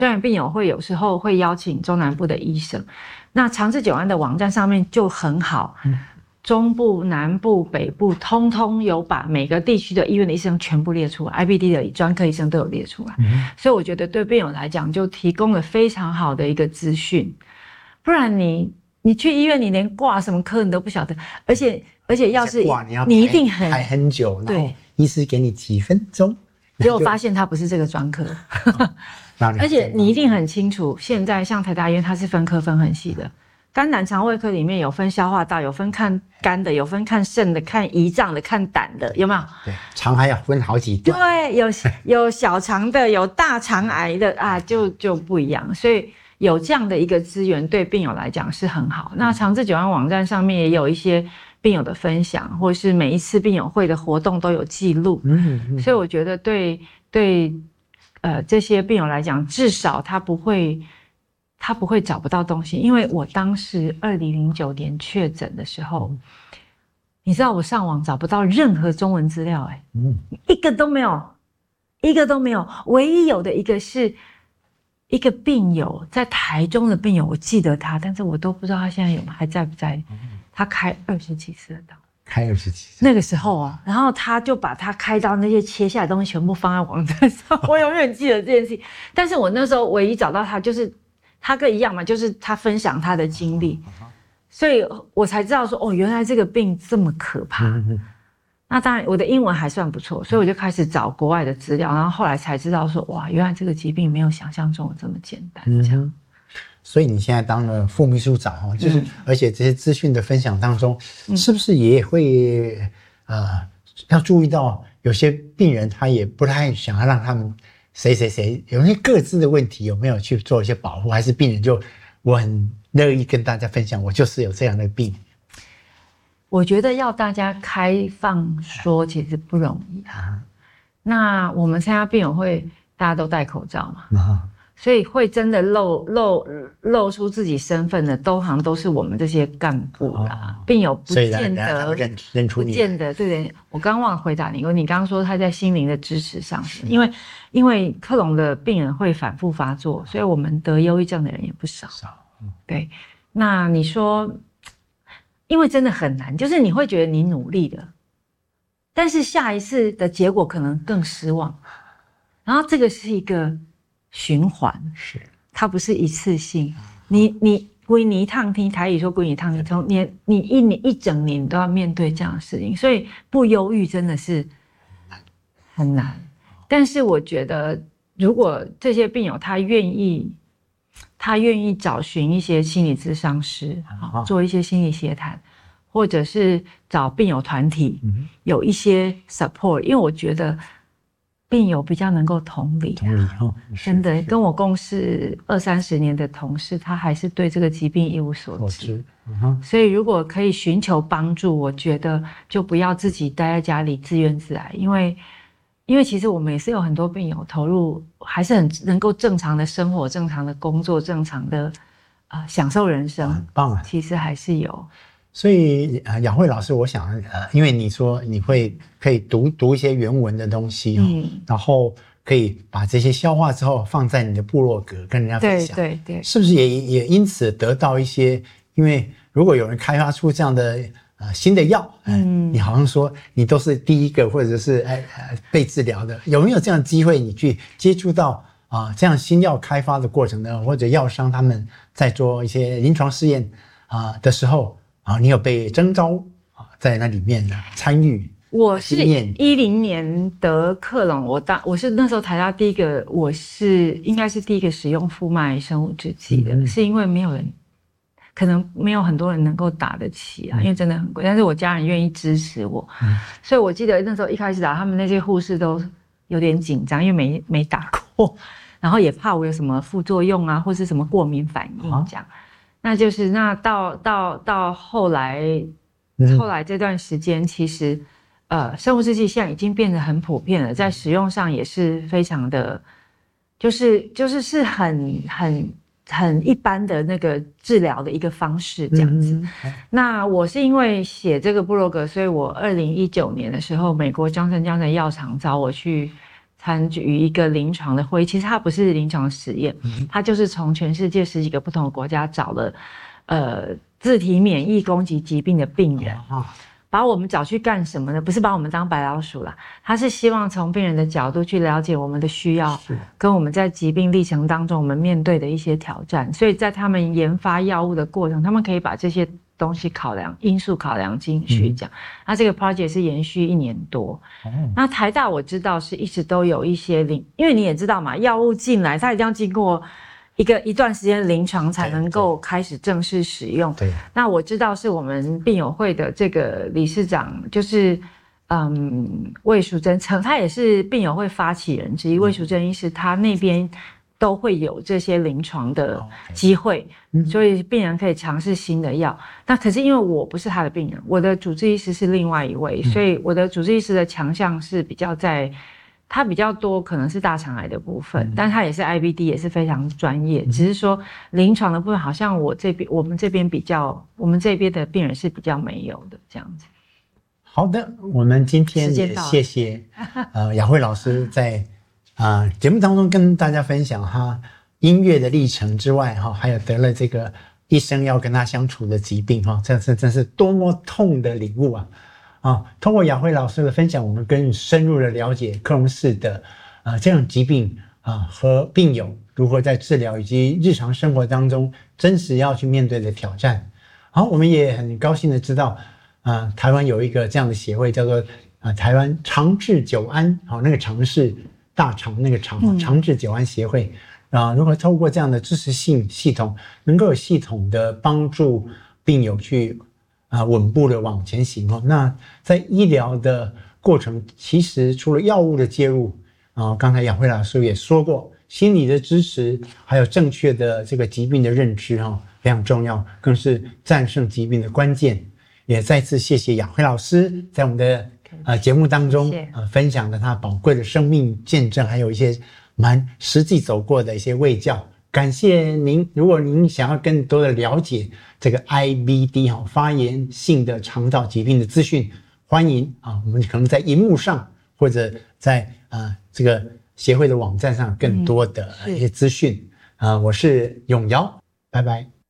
虽然病友会有时候会邀请中南部的医生，那长治久安的网站上面就很好，中部、南部、北部通通有把每个地区的医院的医生全部列出来 ，IBD 的专科医生都有列出来，所以我觉得对病友来讲就提供了非常好的一个资讯，不然你去医院你连挂什么科你都不晓得，而且要是你一定排很久， 对， 医师给你几分钟， 结果发现他不是这个专科。而且你一定很清楚，现在像台大医院它是分科分很细的，肝胆肠胃科里面有分消化道，有分看肝的，有分看肾的，看胰脏的，看胆的，有没有？ 对，肠还要分好几段。 对，有小肠的，有大肠癌的啊，就不一样。所以有这样的一个资源，对病友来讲是很好。那长治久安网站上面也有一些病友的分享，或是每一次病友会的活动都有记录。所以我觉得对。这些病友来讲，至少他不会找不到东西，因为我当时2009年确诊的时候，你知道我上网找不到任何中文资料，一个都没有，唯一有的一个是一个病友在台中的病友，我记得他，但是我都不知道他现在还在不在，他开20几次的刀。 开20几次， 那个时候啊，然后他就把他开刀那些切下来的东西全部放在网站上，我永远记得这件事情。但是我那时候唯一找到他，就是他跟一样嘛，就是他分享他的经历，所以我才知道说，哦，原来这个病这么可怕。那当然，我的英文还算不错，所以我就开始找国外的资料，然后后来才知道说，哇，原来这个疾病没有想象中的这么简单。这样。 所以你现在当了副秘书长就是而且这些资讯的分享当中，是不是也会要注意到有些病人他也不太想要让他们谁有些各自的问题有没有去做一些保护，还是病人就我很乐意跟大家分享我就是有这样的病？ 我觉得要大家开放说其实不容易那我们参加病友会大家都戴口罩嘛所以会真的露出自己身份的，好像都是我们这些干部啦。病友不见得认出你， 不见得。对，我刚忘了回答你，你刚刚说他在心灵的支持上，因为克隆的病人会反复发作，所以我们得忧郁症的人也不少。对，那你说，因为真的很难，就是你会觉得你努力了，但是下一次的结果可能更失望，然后这个是一个循环，它不是一次性。你归你一趟听台语说归你一趟听，从你一整年都要面对这样的事情，所以不忧郁真的是很难。但是我觉得，如果这些病友他愿意找寻一些心理咨商师，做一些心理协谈，或者是找病友团体，有一些 support， 因为我觉得。病友比较能够同理真的跟我共事20-30年的同事，他还是对这个疾病一无所知。所以如果可以寻求帮助，我觉得就不要自己待在家里自怨自艾，因为其实我们也是有很多病友投入，还是很能够正常的生活、正常的工作、正常的享受人生， 很棒啊！ 其实还是有。 所以雅慧老师，我想因为你说你可以读一些原文的东西然后可以把这些消化之后放在你的部落格跟人家分享， 对， 是不是也因此得到一些？因为如果有人开发出这样的新的药，你好像说你都是第一个或者是被治疗的，有没有这样的机会你去接触到这样新药开发的过程呢？或者药商他们在做一些临床试验的时候？你有被征召在那里面的参与？ 我是2010年得克隆，我是那时候台大第一个，应该是第一个使用腹脉生物制剂的，是因为可能没有很多人能够打得起因为真的很贵，但是我家人愿意支持我，所以我记得那时候一开始打，他们那些护士都有点紧张，因为没打过，然后也怕我有什么副作用或是什么过敏反应这样。那就是到后来这段时间，其实生物制剂现在已经变得很普遍了，在使用上也是非常的，就是很一般的那个治疗的一个方式这样子。那我是因为写这个部落格，所以我2019年的时候，美国Johnson & Johnson药厂找我去参与一个临床的会议，其实它不是临床实验，它就是从全世界10几个不同的国家找了自体免疫攻击疾病的病人。把我们找去干什么呢？不是把我们当白老鼠啦，他是希望从病人的角度去了解我们的需要，跟我们在疾病历程当中我们面对的一些挑战。所以在他们研发药物的过程，他们可以把这些东西因素考量进去，这样。那这个 project 是延续1年多。那台大我知道是一直都有一些因为你也知道嘛，药物进来，它一定要经过一段时间临床才能够开始正式使用。 对， 那我知道是我们病友会的这个理事长，就是魏淑珍，他也是病友会发起人之一。魏淑珍医师他那边都会有这些临床的机会，所以病人可以尝试新的药。那可是因为我不是他的病人，我的主治医师是另外一位，所以我的主治医师的强项是比较他比较多可能是大肠癌的部分，但他也是 IBD 也是非常专业，只是说临床的部分好像我们这边的病人是比较没有的这样子。 好的，我们今天也谢谢雅慧老师在节目当中跟大家分享他音乐的历程之外还有得了这个一生要跟他相处的疾病这真是多么痛的领悟通过雅慧老师的分享，我们更深入的了解克隆氏的这样疾病和病友如何在治疗以及日常生活当中真实要去面对的挑战。好，我们也很高兴的知道台湾有一个这样的协会，叫做台湾长治久安那个长是大肠那个长治久安协会如何透过这样的支持性系统，能够有系统的帮助病友去稳步的往前行那在医疗的过程，其实除了药物的介入刚才雅慧老师也说过，心理的支持还有正确的这个疾病的认知非常重要，更是战胜疾病的关键。也再次谢谢雅慧老师在我们的节目当中分享了她宝贵的生命见证，还有一些蛮实际走过的一些卫教。感谢您，如果您想要更多的了解这个 IBD 发炎性的肠道疾病的资讯，欢迎我们可能在荧幕上或者在这个协会的网站上更多的一些资讯我是永尧，拜拜。